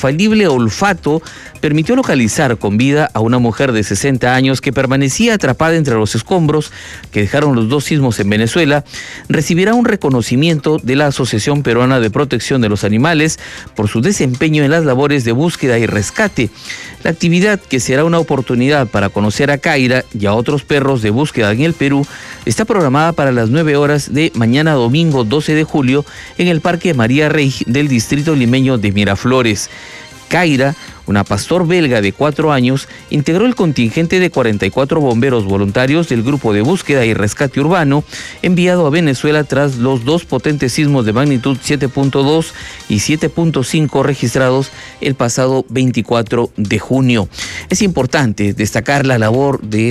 infalible olfato permitió localizar con vida a una mujer de 60 años que permanecía atrapada entre los escombros que dejaron los 2 sismos en Venezuela. Recibirá un reconocimiento de la Asociación Peruana de Protección de los Animales por su desempeño en las labores de búsqueda y rescate. La actividad, que será una oportunidad para conocer a Kaira y a otros perros de búsqueda en el Perú, está programada para las 9 horas de mañana domingo 12 de julio en el Parque María Rey del distrito limeño de Miraflores. Kaira, una pastor belga de 4 años, integró el contingente de 44 bomberos voluntarios del Grupo de Búsqueda y Rescate Urbano, enviado a Venezuela tras los 2 potentes sismos de magnitud 7.2 y 7.5 registrados el pasado 24 de junio. Es importante destacar la labor de